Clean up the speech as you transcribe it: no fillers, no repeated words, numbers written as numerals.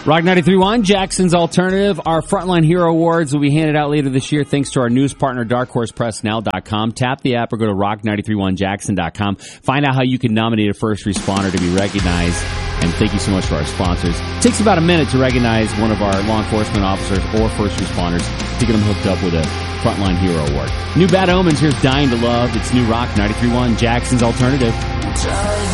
Rock 93.1, Jackson's Alternative. Our Frontline Hero Awards will be handed out later this year thanks to our news partner, darkhorsepressnow.com. Tap the app or go to rock931jackson.com. Find out how you can nominate a first responder to be recognized. And thank you so much to our sponsors. It takes about a minute to recognize one of our law enforcement officers or first responders to get them hooked up with a Frontline Hero Award. New Bad Omens, here's Dying to Love. It's new Rock 93.1, Jackson's Alternative.